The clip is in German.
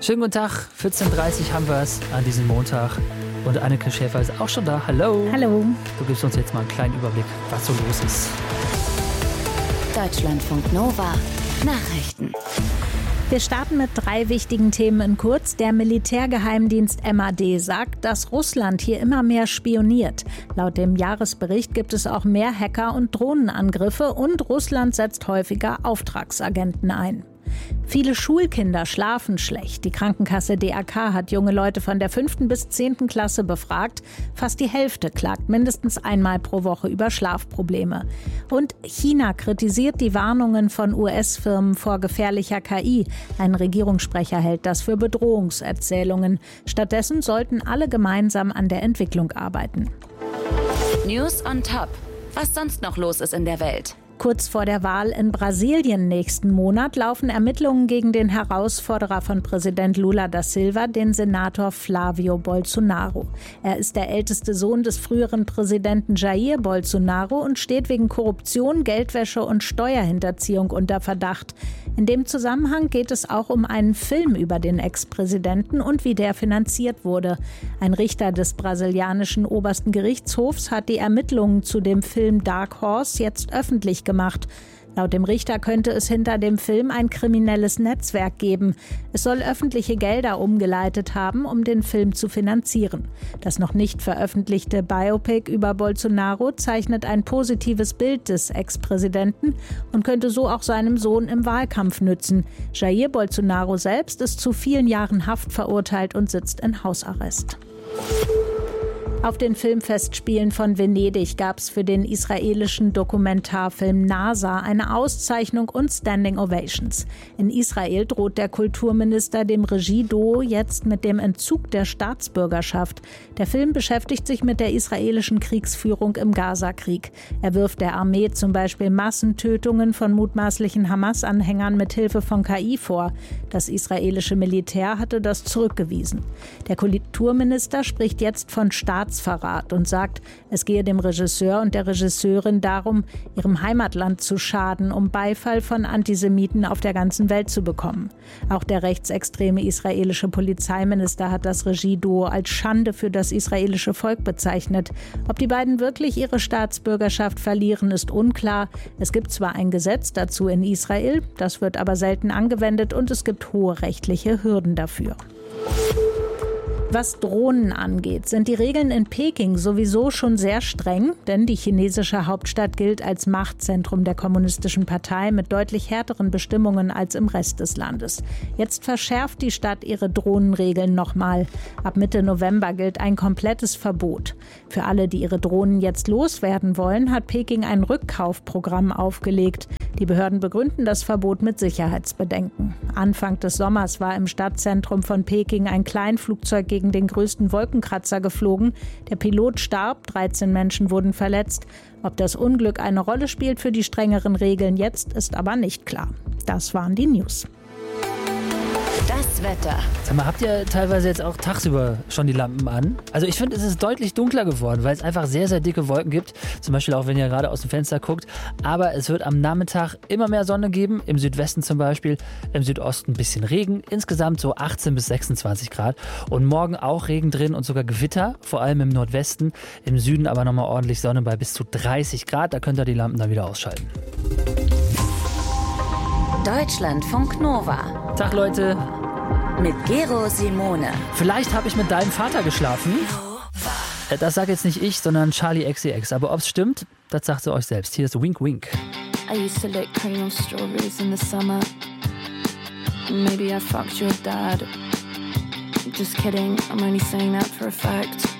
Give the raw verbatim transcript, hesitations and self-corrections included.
Schönen guten Tag, vierzehn Uhr dreißig haben wir es an diesem Montag. Und Anneke Schäfer ist auch schon da. Hallo. Hallo. Du gibst uns jetzt mal einen kleinen Überblick, was so los ist. Deutschlandfunk Nova. Nachrichten. Wir starten mit drei wichtigen Themen in kurz. Der Militärgeheimdienst M A D sagt, dass Russland hier immer mehr spioniert. Laut dem Jahresbericht gibt es auch mehr Hacker- und Drohnenangriffe und Russland setzt häufiger Auftragsagenten ein. Viele Schulkinder schlafen schlecht. Die Krankenkasse D A K hat junge Leute von der fünften bis zehnten Klasse befragt. Fast die Hälfte klagt mindestens einmal pro Woche über Schlafprobleme. Und China kritisiert die Warnungen von U S-Firmen vor gefährlicher K I. Ein Regierungssprecher hält das für Bedrohungserzählungen. Stattdessen sollten alle gemeinsam an der Entwicklung arbeiten. News on Top. Was sonst noch los ist in der Welt? Kurz vor der Wahl in Brasilien nächsten Monat laufen Ermittlungen gegen den Herausforderer von Präsident Lula da Silva, den Senator Flávio Bolsonaro. Er ist der älteste Sohn des früheren Präsidenten Jair Bolsonaro und steht wegen Korruption, Geldwäsche und Steuerhinterziehung unter Verdacht. In dem Zusammenhang geht es auch um einen Film über den Ex-Präsidenten und wie der finanziert wurde. Ein Richter des brasilianischen obersten Gerichtshofs hat die Ermittlungen zu dem Film Dark Horse jetzt öffentlich gemacht. Laut dem Richter könnte es hinter dem Film ein kriminelles Netzwerk geben. Es soll öffentliche Gelder umgeleitet haben, um den Film zu finanzieren. Das noch nicht veröffentlichte Biopic über Bolsonaro zeichnet ein positives Bild des Ex-Präsidenten und könnte so auch seinem Sohn im Wahlkampf nützen. Jair Bolsonaro selbst ist zu vielen Jahren Haft verurteilt und sitzt in Hausarrest. Auf den Filmfestspielen von Venedig gab es für den israelischen Dokumentarfilm NASA eine Auszeichnung und Standing Ovations. In Israel droht der Kulturminister dem Regieduo jetzt mit dem Entzug der Staatsbürgerschaft. Der Film beschäftigt sich mit der israelischen Kriegsführung im Gazakrieg. Er wirft der Armee zum Beispiel Massentötungen von mutmaßlichen Hamas-Anhängern mit Hilfe von K I vor. Das israelische Militär hatte das zurückgewiesen. Der Kulturminister spricht jetzt von Staatsbürgerschaft Verrat und sagt, es gehe dem Regisseur und der Regisseurin darum, ihrem Heimatland zu schaden, um Beifall von Antisemiten auf der ganzen Welt zu bekommen. Auch der rechtsextreme israelische Polizeiminister hat das Regieduo als Schande für das israelische Volk bezeichnet. Ob die beiden wirklich ihre Staatsbürgerschaft verlieren, ist unklar. Es gibt zwar ein Gesetz dazu in Israel, das wird aber selten angewendet und es gibt hohe rechtliche Hürden dafür. Was Drohnen angeht, sind die Regeln in Peking sowieso schon sehr streng, denn die chinesische Hauptstadt gilt als Machtzentrum der Kommunistischen Partei mit deutlich härteren Bestimmungen als im Rest des Landes. Jetzt verschärft die Stadt ihre Drohnenregeln nochmal. Ab Mitte November gilt ein komplettes Verbot. Für alle, die ihre Drohnen jetzt loswerden wollen, hat Peking ein Rückkaufprogramm aufgelegt. Die Behörden begründen das Verbot mit Sicherheitsbedenken. Anfang des Sommers war im Stadtzentrum von Peking ein Kleinflugzeug gegen den größten Wolkenkratzer geflogen. Der Pilot starb, dreizehn Menschen wurden verletzt. Ob das Unglück eine Rolle spielt für die strengeren Regeln jetzt, ist aber nicht klar. Das waren die News. Das Wetter. Sag mal, habt ihr teilweise jetzt auch tagsüber schon die Lampen an? Also ich finde, es ist deutlich dunkler geworden, weil es einfach sehr, sehr dicke Wolken gibt. Zum Beispiel auch, wenn ihr gerade aus dem Fenster guckt. Aber es wird am Nachmittag immer mehr Sonne geben. Im Südwesten zum Beispiel, im Südosten ein bisschen Regen. Insgesamt so achtzehn bis sechsundzwanzig Grad. Und morgen auch Regen drin und sogar Gewitter, vor allem im Nordwesten. Im Süden aber nochmal ordentlich Sonne bei bis zu dreißig Grad. Da könnt ihr die Lampen dann wieder ausschalten. Deutschlandfunk Nova. Tag Leute. Mit Gero Simone. Vielleicht habe ich mit deinem Vater geschlafen. Das sagt jetzt nicht ich, sondern Charlie X C X. Aber ob es stimmt, das sagt sie euch selbst. Hier ist Wink Wink. I used to lick cream of strawberries in the summer. Maybe I fucked your dad. Just kidding, I'm only saying that for a fact.